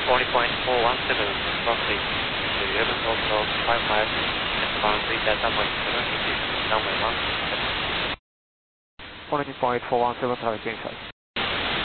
40.417, roughly, to 11 Hotel 55, and bound 3 Delta Mike 7, runway 1. 40.417, traffic inside.